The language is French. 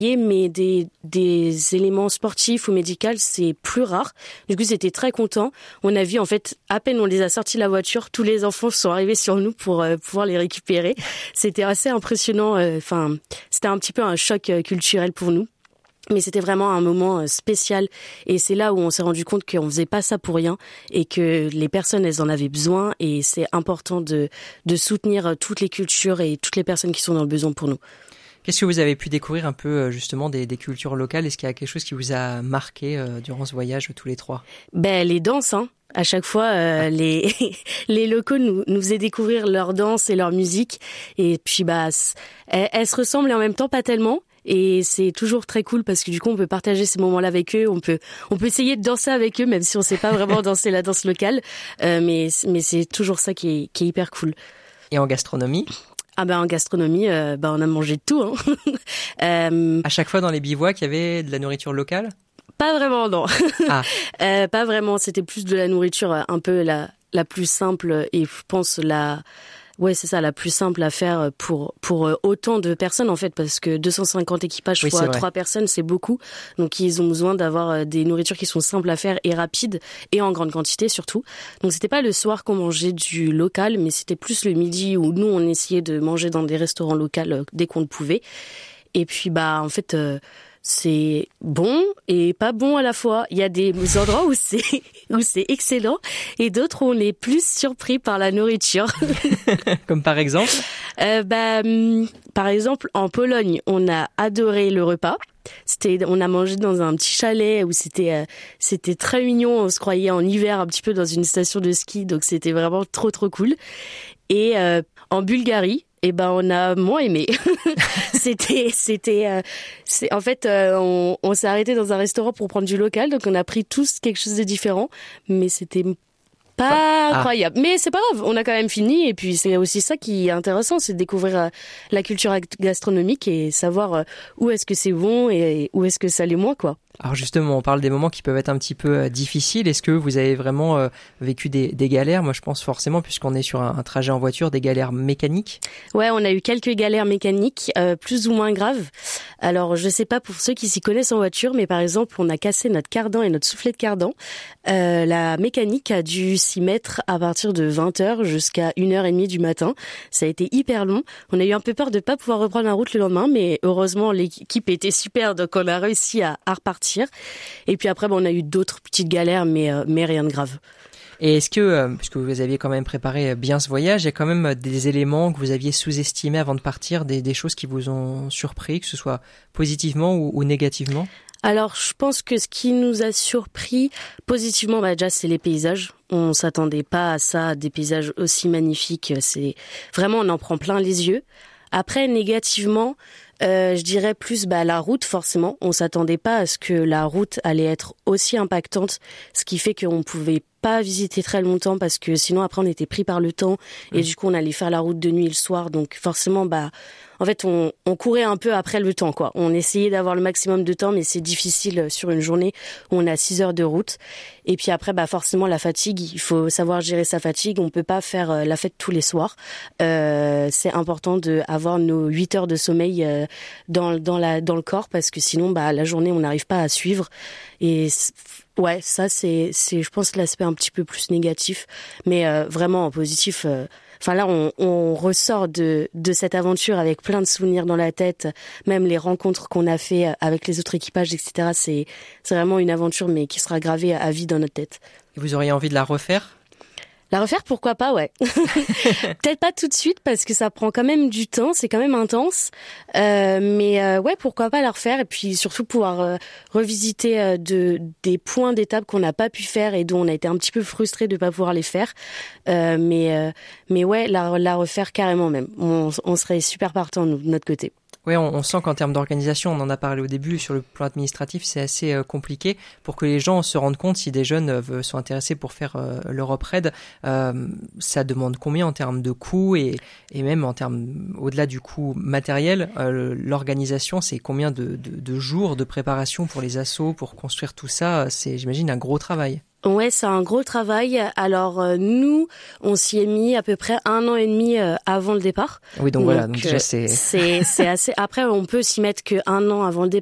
Mais des éléments sportifs ou médicaux, c'est plus rare. Du coup, c'était très content. On a vu, en fait, à peine on les a sortis de la voiture, tous les enfants sont arrivés sur nous pour pouvoir les récupérer. C'était assez impressionnant. C'était un petit peu un choc culturel pour nous. Mais c'était vraiment un moment spécial et c'est là où on s'est rendu compte qu'on faisait pas ça pour rien et que les personnes, elles en avaient besoin et c'est important de soutenir toutes les cultures et toutes les personnes qui sont dans le besoin pour nous. Qu'est-ce que vous avez pu découvrir un peu justement des cultures locales? Est-ce qu'il y a quelque chose qui vous a marqué durant ce voyage tous les trois? Les danses, hein. À chaque fois, les locaux nous faisaient découvrir leurs danses et leur musique. Et puis, elles se ressemblent et en même temps pas tellement. Et c'est toujours très cool parce que du coup, on peut partager ces moments-là avec eux. On peut essayer de danser avec eux, même si on sait pas vraiment danser la danse locale. Mais c'est toujours ça qui est hyper cool. Et en gastronomie? En gastronomie, on a mangé de tout, hein. À chaque fois dans les bivouacs, il y avait de la nourriture locale? Pas vraiment, non. Ah. Pas vraiment, c'était plus de la nourriture un peu la plus simple et je pense la plus simple à faire pour autant de personnes en fait, parce que 250 équipages fois 3 personnes, c'est beaucoup. Donc ils ont besoin d'avoir des nourritures qui sont simples à faire et rapides et en grande quantité surtout. Donc c'était pas le soir qu'on mangeait du local, mais c'était plus le midi où nous on essayait de manger dans des restaurants locaux dès qu'on le pouvait. Et puis en fait c'est bon et pas bon à la fois. Il y a des endroits où c'est excellent et d'autres où on est plus surpris par la nourriture. Comme par exemple? Par exemple, en Pologne, on a adoré le repas. On a mangé dans un petit chalet où c'était très mignon. On se croyait en hiver un petit peu dans une station de ski, donc c'était vraiment trop trop cool. Et en Bulgarie, on a moins aimé. On s'est arrêté dans un restaurant pour prendre du local, donc on a pris tous quelque chose de différent, mais c'était pas incroyable. Mais c'est pas grave, on a quand même fini et puis c'est aussi ça qui est intéressant, c'est de découvrir la culture gastronomique et savoir où est-ce que c'est bon et où est-ce que ça l'est moins, quoi. Alors justement, on parle des moments qui peuvent être un petit peu difficiles. Est-ce que vous avez vraiment vécu des galères? Moi, je pense forcément, puisqu'on est sur un trajet en voiture, des galères mécaniques. Ouais, on a eu quelques galères mécaniques, plus ou moins graves. Alors, je sais pas pour ceux qui s'y connaissent en voiture, mais par exemple, on a cassé notre cardan et notre soufflet de cardan. La mécanique a dû s'y mettre à partir de 20h jusqu'à 1h30 du matin. Ça a été hyper long. On a eu un peu peur de pas pouvoir reprendre la route le lendemain, mais heureusement, l'équipe était super, donc on a réussi à repartir. Et puis après, on a eu d'autres petites galères, mais rien de grave. Et est-ce que, puisque vous aviez quand même préparé bien ce voyage, il y a quand même des éléments que vous aviez sous-estimés avant de partir, des choses qui vous ont surpris, que ce soit positivement ou négativement? Alors, je pense que ce qui nous a surpris positivement, déjà, c'est les paysages. On s'attendait pas à ça, des paysages aussi magnifiques. C'est vraiment, on en prend plein les yeux. Après, négativement, je dirais plus la route, forcément. On s'attendait pas à ce que la route allait être aussi impactante, ce qui fait qu'on pouvait pas visiter très longtemps parce que sinon après on était pris par le temps et du coup on allait faire la route de nuit et le soir, donc forcément en fait on courait un peu après le temps, quoi. On essayait d'avoir le maximum de temps, mais c'est difficile sur une journée où on a 6 heures de route. Et puis après forcément la fatigue, il faut savoir gérer sa fatigue. On peut pas faire la fête tous les soirs. C'est important de avoir nos 8 heures de sommeil dans le corps, parce que sinon la journée on n'arrive pas à suivre. Et ouais, ça c'est je pense l'aspect un petit peu plus négatif, mais vraiment en positif. Là, on ressort de cette aventure avec plein de souvenirs dans la tête, même les rencontres qu'on a fait avec les autres équipages, etc. C'est vraiment une aventure, mais qui sera gravée à vie dans notre tête. Et vous auriez envie de la refaire? La refaire, pourquoi pas, ouais. Peut-être pas tout de suite parce que ça prend quand même du temps, c'est quand même intense. Mais ouais, pourquoi pas la refaire et puis surtout pouvoir revisiter des points d'étape qu'on n'a pas pu faire et dont on a été un petit peu frustré de pas pouvoir les faire. Mais ouais, la refaire carrément même. On serait super partants nous, de notre côté. Oui, on sent qu'en termes d'organisation, on en a parlé au début, sur le plan administratif, c'est assez compliqué pour que les gens se rendent compte, si des jeunes sont intéressés pour faire l'Europe Raid, ça demande combien en termes de coûts et même en termes, au-delà du coût matériel, l'organisation, c'est combien de jours de préparation pour les assos, pour construire tout ça, c'est, j'imagine, un gros travail. Ouais, c'est un gros travail. Alors nous, on s'y est mis à peu près 1 an et demi avant le départ. Oui, donc voilà, donc déjà c'est assez. Après, on peut s'y mettre que 1 an avant le départ.